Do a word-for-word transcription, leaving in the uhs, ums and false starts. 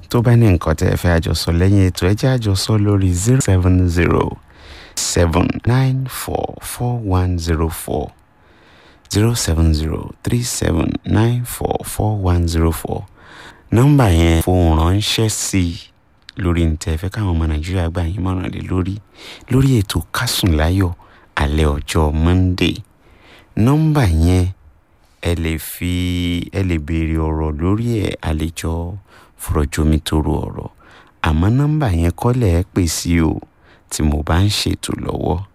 tó bá ní nǹkan tẹ́ ẹ fẹ́ àjọsọ lẹ́yìn ètò ẹ jẹ́ àjọsọ lórí zero seven zero seven nine four four one zero four zero seven zero three seven nine four four one zero four. Nọ́mbà yẹn fohùn ránṣẹ́ sí lórí ntẹ́ fẹ́ káwọn ọmọ Nàìjíríà gbà yín mọ̀ràn lé lórí lórí ètò Kásùn Láyọ̀ alẹ́ ọjọ́ Monday. Nọ́mbà yẹn ẹ lè fi ẹ lè béèrè ọ̀rọ̀ lórí ẹ̀ àlejò fọ̀rọ̀jomitoro ọ̀rọ̀ àmọ́ nọ́mbà yẹn kọ́lẹ̀ ẹ pè sí o tí mo bá ń ṣètò lọ́wọ́.